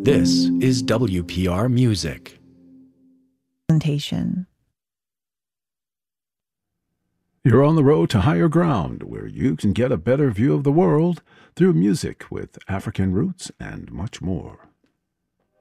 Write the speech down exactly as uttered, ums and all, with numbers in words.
This is W P R Music. Presentation. You're on the road to higher ground, where you can get a better view of the world through music with African roots and much more.